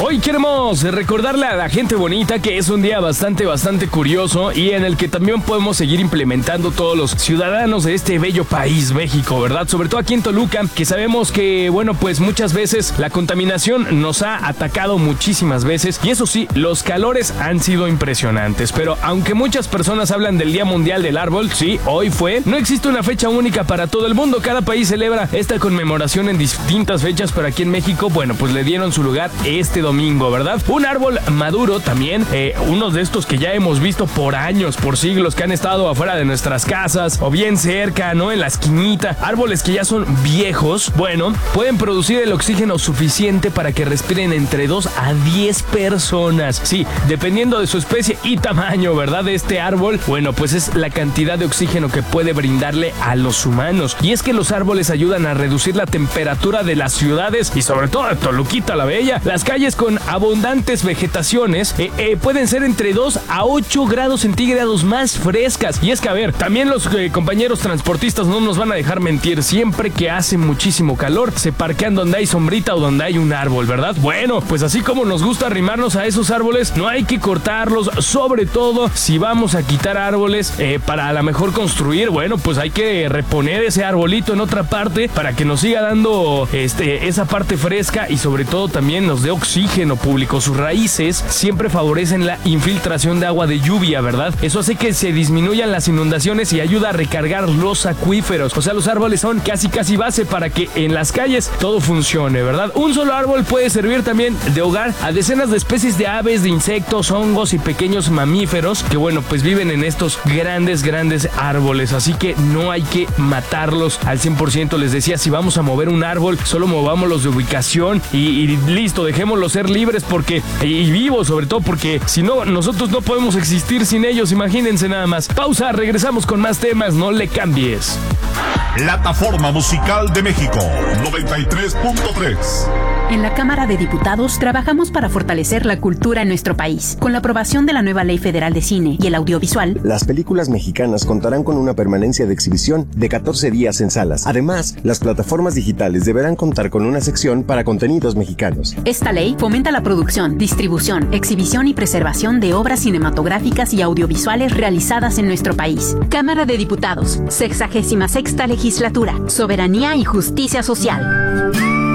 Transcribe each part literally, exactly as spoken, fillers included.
Hoy queremos recordarle a la gente bonita que es un día bastante, bastante curioso y en el que también podemos seguir implementando todos los ciudadanos de este bello país, México, ¿verdad? Sobre todo aquí en Toluca, que sabemos que, bueno, pues muchas veces la contaminación nos ha atacado muchísimas veces y eso sí, los calores han sido impresionantes, pero aunque muchas personas hablan del Día Mundial del Árbol, sí, hoy fue, no existe una fecha única para todo el mundo, cada país celebra esta conmemoración en distintas fechas, pero aquí en México, bueno, pues le dieron su lugar este domingo, ¿verdad? Un árbol maduro también, eh, unos de estos que ya hemos visto por años, por siglos, que han estado afuera de nuestras casas o bien cerca, ¿no? En la esquinita, árboles que ya son viejos, bueno, pueden producir el oxígeno suficiente para que respiren entre dos a diez personas, sí, dependiendo de su especie y tamaño, ¿verdad? De este árbol, bueno, pues es la cantidad de oxígeno que puede brindarle a los humanos. Y es que los árboles ayudan a reducir la temperatura de las ciudades y sobre todo de Toluquita la Bella. Las calles con abundantes vegetaciones eh, eh, pueden ser entre dos a ocho grados centígrados más frescas. Y es que, a ver, también los eh, compañeros transportistas no nos van a dejar mentir. Siempre que hace muchísimo calor, se parquean donde hay sombrita o donde hay un árbol, ¿verdad? Bueno, pues así como nos gusta arrimarnos a esos árboles, no hay que cortarlos, sobre todo si vamos a quitar árboles eh, para a lo mejor construir, bueno, pues hay que reponer ese arbolito en otra parte para que nos siga dando este, esa parte fresca y sobre todo también nos dé oxígeno público. Sus raíces siempre favorecen la infiltración de agua de lluvia, ¿verdad? Eso hace que se disminuyan las inundaciones y ayuda a recargar los acuíferos. O sea, los árboles son casi casi base para que en las calles todo funcione, ¿verdad? Un solo árbol puede servir también de hogar a decenas de especies de aves, de insectos, hongos y pequeños mamíferos que, bueno, pues viven en estos grandes, grandes árboles. Así que no hay que matarlos al cien por ciento. Les decía, si vamos a mover un árbol, solo movámoslos de ubicación y, y listo, dejémoslos ser libres porque y vivos, sobre todo porque si no, nosotros no podemos existir sin ellos. Imagínense nada más. Pausa, regresamos con más temas, no le cambies. Plataforma Musical de México, noventa y tres punto tres. En la Cámara de Diputados trabajamos para fortalecer la cultura en nuestro país. Con la aprobación de la nueva Ley Federal de Cine y el Audiovisual, las películas mexicanas contarán con una permanencia de exhibición de catorce días en salas. Además, las plataformas digitales deberán contar con una sección para contenidos mexicanos. Esta ley fomenta la producción, distribución, exhibición y preservación de obras cinematográficas y audiovisuales realizadas en nuestro país. Cámara de Diputados, sexagésima sexta legislatura, soberanía y justicia social.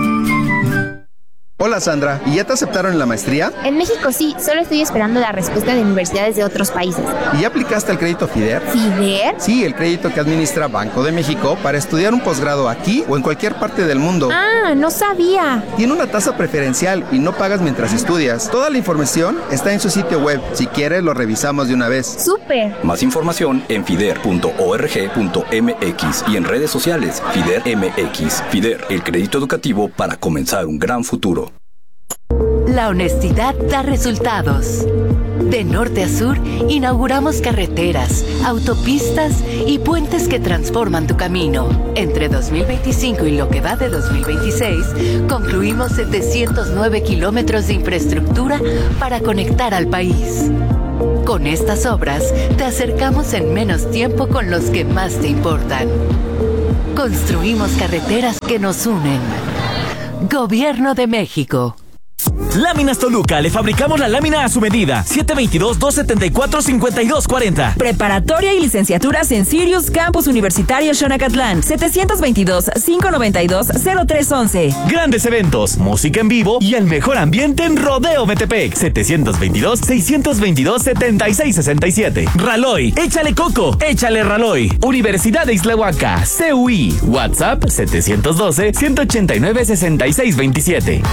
Hola Sandra, ¿y ya te aceptaron en la maestría? En México sí, solo estoy esperando la respuesta de universidades de otros países. ¿Y ya aplicaste el crédito FIDER? ¿FIDER? Sí, el crédito que administra Banco de México para estudiar un posgrado aquí o en cualquier parte del mundo. Ah, no sabía. Tiene una tasa preferencial y no pagas mientras estudias. Toda la información está en su sitio web. Si quieres, lo revisamos de una vez. ¡Súper! Más información en fider punto org punto mx y en redes sociales FIDER M X. FIDER, el crédito educativo para comenzar un gran futuro. La honestidad da resultados. De norte a sur, inauguramos carreteras, autopistas y puentes que transforman tu camino. Entre dos mil veinticinco y lo que va de dos mil veintiséis, concluimos setecientos nueve kilómetros de infraestructura para conectar al país. Con estas obras, te acercamos en menos tiempo con los que más te importan. Construimos carreteras que nos unen. Gobierno de México. Láminas Toluca, le fabricamos la lámina a su medida. siete dos dos, dos siete cuatro, cinco dos cuatro cero. Preparatoria y licenciaturas en Sirius Campus Universitario Xonacatlán. setecientos veintidós, quinientos noventa y dos, cero tres once. Grandes eventos, música en vivo y el mejor ambiente en Rodeo Metepec. setecientos veintidós, seiscientos veintidós, setenta y seis sesenta y siete. Raloy, échale coco, échale Raloy. Universidad de Islahuaca, C U I. WhatsApp setecientos doce, ciento ochenta y nueve, sesenta y seis veintisiete.